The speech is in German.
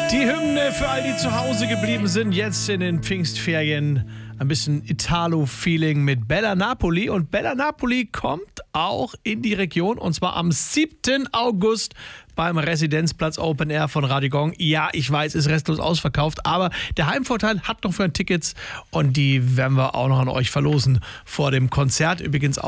Die Hymne für all die zu Hause geblieben sind, jetzt in den Pfingstferien. Ein bisschen Italo-Feeling mit Bella Napoli. Und Bella Napoli kommt auch in die Region, und zwar am 7. August beim Residenzplatz Open Air von Radio Gong. Ja, ich weiß, ist restlos ausverkauft, aber der Heimvorteil hat noch für Tickets und die werden wir auch noch an euch verlosen vor dem Konzert. Übrigens auch